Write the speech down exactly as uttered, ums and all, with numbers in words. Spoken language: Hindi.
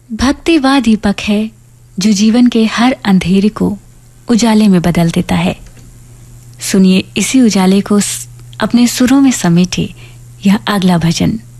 भक्ति वह दीपक है जो जीवन के हर अंधेरे को उजाले में बदल देता है। सुनिए इसी उजाले को अपने सुरों में समेटे यह अगला भजन।